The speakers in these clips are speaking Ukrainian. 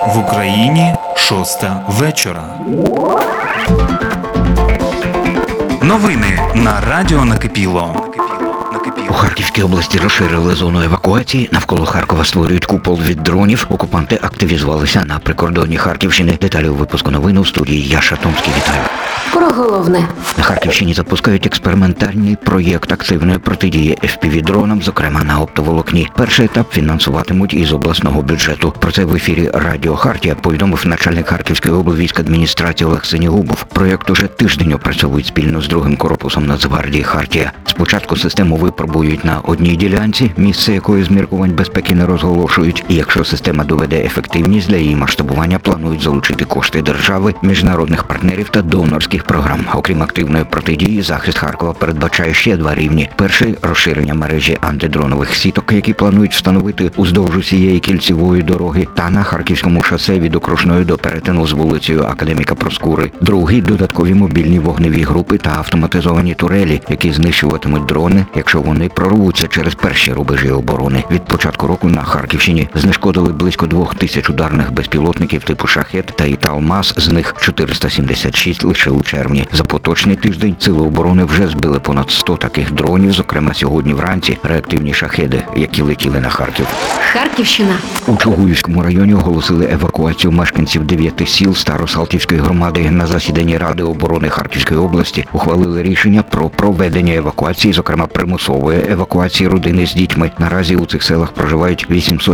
В Україні 6 вечора. Новини на радіо Накипіло. У Харківській області розширили зону евакуації. Навколо Харкова створюють купол від дронів. Окупанти активізувалися на прикордонні Харківщини. Деталі у випуску новин у студії Яша Томський. Вітаю. Про головне. На Харківщині запускають експериментальний проєкт активної протидії FPV-дронам, зокрема на оптоволокні. Перший етап фінансуватимуть із обласного бюджету. Про це в ефірі Радіо Хартія повідомив начальник Харківської облвійськадміністрації Олег Синігубов. Проєкт уже тиждень опрацьовують спільно з другим корпусом Нацгвардії Хартія. Спочатку систему випробують на одній ділянці, місце якої з міркувань безпеки не розголошують. І якщо система доведе ефективність, для її масштабування планують залучити кошти держави, міжнародних партнерів та донорських програм. Окрім активної протидії, захист Харкова передбачає ще два рівні. Перший – розширення мережі антидронових сіток, які планують встановити уздовж усієї кільцевої дороги та на Харківському шосе від Окружної до перетину з вулицею Академіка Проскури. Другий – додаткові мобільні вогневі групи та автоматизовані турелі, які знищуватимуть дрони, якщо вони прорвуться через перші рубежі оборони. Від початку року на Харківщині знешкодили близько 2000 ударних безпілотників типу «Шахед» та «Італмаз», з них 476 лише у червні. За поточний тиждень Сили оборони вже збили понад 100 таких дронів, зокрема сьогодні вранці реактивні «Шахеди», які летіли на Харків. Харківщина. У Чугуївському районі оголосили евакуацію мешканців 9 сіл Старосалтівської громади. На засіданні Ради оборони Харківської області ухвалили рішення про проведення евакуації, зокрема примусової евакуації родини з дітьми. Наразі у цих селах проживають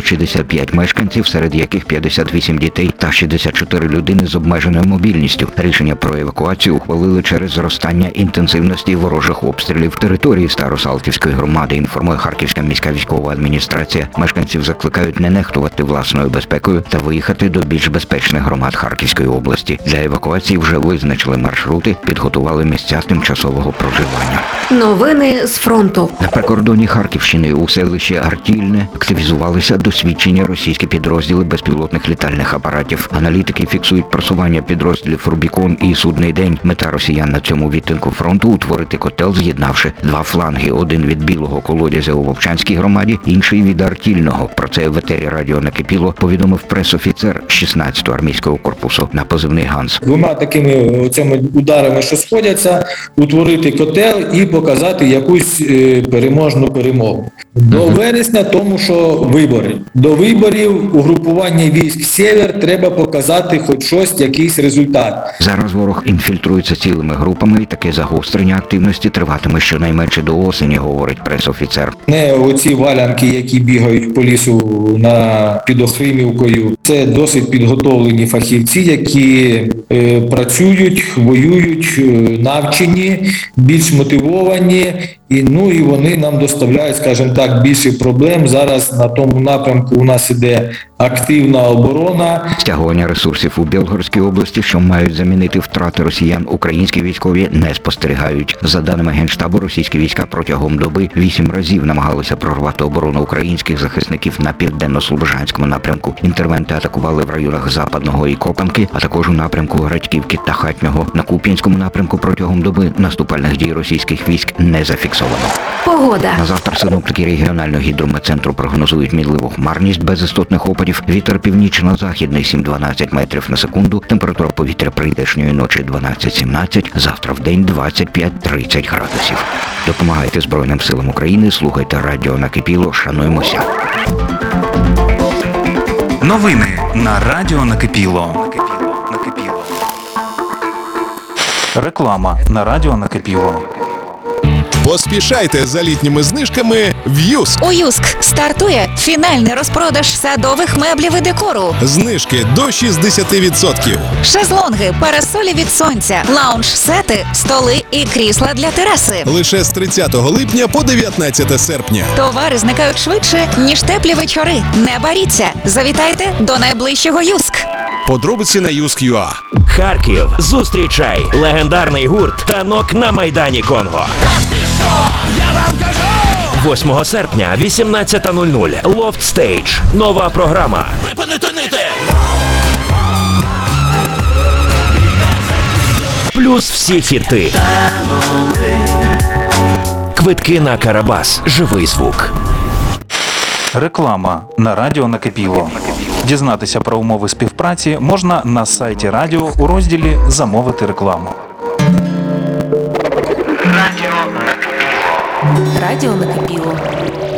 865 мешканців, серед яких 58 дітей та 64 людини з обмеженою мобільністю. Рішення про евакуацію ухвалили через зростання інтенсивності ворожих обстрілів території Старосалтівської громади, інформує Харківська міська військова адміністрація. Мешканців закликають не нехтувати власною безпекою та виїхати до більш безпечних громад Харківської області. Для евакуації вже визначили маршрути, підготували місця тимчасового проживання. Новини з фронту. На прикордонні Харківщини у селищі Артільне активізувалися досвідчені російські підрозділи безпілотних літальних апаратів. Аналітики фіксують просування підрозділів «Рубікон» і «Судний день». Мета росіян на цьому відтинку фронту – утворити котел, з'єднавши два фланги. Один від Білого колодязя у Вовчанській громаді, інший від Артільного. Про це в етері Радіо Накипіло повідомив пресофіцер 16-го армійського корпусу на позивний «Ганс». Двома такими цими ударами, що сходяться, утворити котел і показати якусь переможну перемогу. До вересня, тому що вибори. До виборів угрупування військ «Сєвєр» треба показати хоч щось, якийсь результат. Зараз ворог інфільтрується цілими групами, і таке загострення активності триватиме щонайменше до осені, говорить пресофіцер. Не оці валянки, які бігають по лісу під Охримівкою. Це досить підготовлені фахівці, які працюють, воюють, навчені, більш мотивовані. І вони нам доставляють, скажімо так, більше проблем. Зараз на тому напрямку у нас іде активна оборона. Стягування ресурсів у Білгородській області, що мають замінити втрати росіян, українські військові не спостерігають. За даними Генштабу, російські війська протягом доби 8 разів намагалися прорвати оборону українських захисників на південно-слобожанському напрямку. Інтервенти атакували в районах Западного і Копанки, а також у напрямку Градьківки та Хатнього. На Куп'янському напрямку протягом доби наступальних дій російських військ не зафіксовано. Погода. На завтра синоптики регіонального гідрометцентру прогнозують мінливу хмарність без істотних опадів. Вітер північно-західний 7-12 метрів на секунду. Температура повітря прийдешньої ночі 12-17. Завтра в день 25-30 градусів. Допомагайте Збройним силам України, слухайте Радіо Накипіло, шануємося. Новини на радіо Накипіло. Реклама на радіо Накипіло. Поспішайте за літніми знижками в Юск. У Юск стартує фінальний розпродаж садових меблів і декору. Знижки до 60%. Шезлонги, парасолі від сонця, лаунж-сети, столи і крісла для тераси. Лише з 30 липня по 19 серпня. Товари зникають швидше, ніж теплі вечори. Не боріться. Завітайте до найближчого Юск. Подробиці на Юск.ua. Харків, зустрічай легендарний гурт «Танок» на Майдані Конго. 8 серпня, 18:00. Лофт Стейдж. Нова програма. Плюс всі хіти. Квитки на Карабас. Живий звук. Реклама на радіо Накипіло. Дізнатися про умови співпраці можна на сайті радіо у розділі «Замовити рекламу». Радіо накипіло.